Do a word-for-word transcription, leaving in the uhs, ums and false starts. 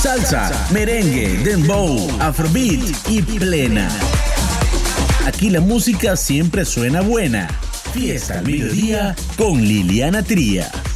salsa, merengue, dembow, afrobeat y plena. Aquí la música siempre suena buena. Fiesta al mediodía con Liliana Tría.